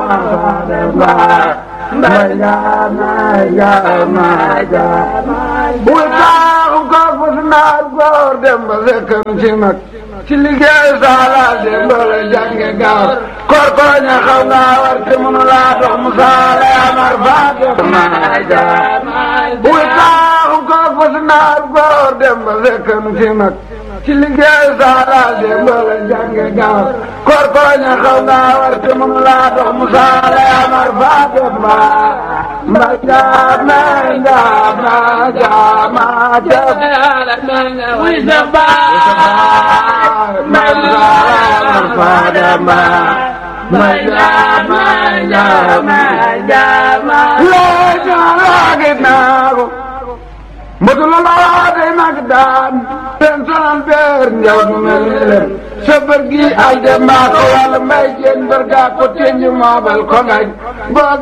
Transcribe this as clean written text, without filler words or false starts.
mbay jaama jaama jaama buy taaxu ko fus naar góor dem ba fekkam ci mag ci liggéey saala dem ba la jànge gaaw kor ko ña xaw ngaa war te mënu laa dox mu saala amar faate maa jaama buy taaxu ko fus naar góor dem ba fekkam ci mag ci liggéey saala dem ba la jànge gaaw kor ko ña xaw ngaa war te mënu laa dox mu saala amar faate mbay jaama jaama jaama jaama wi saba mbay jaama jaama jaama leegi naago mbotula laa day mag daan ten sonal beer njaw du mel ni lem sa bër gi ay dem maa ko wàll mbay jeen bër gaa ko teñu moobal ko ngañ